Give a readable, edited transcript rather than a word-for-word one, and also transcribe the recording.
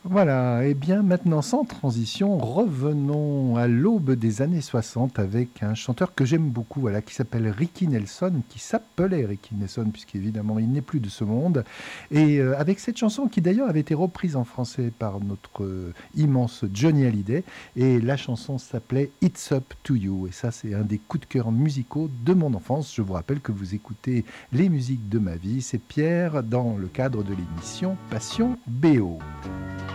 Voilà, et bien maintenant sans transition, revenons à l'aube des années 60 avec un chanteur que j'aime beaucoup, voilà, qui s'appelle Ricky Nelson, qui s'appelait Ricky Nelson puisqu'évidemment il n'est plus de ce monde, et avec cette chanson qui d'ailleurs avait été reprise en français par notre immense Johnny Hallyday, et la chanson s'appelait It's Up to You, et ça c'est un des coups de cœur musicaux de mon enfance. Je vous rappelle que vous écoutez les musiques de ma vie, c'est Pierre dans le cadre de l'émission Passion BO.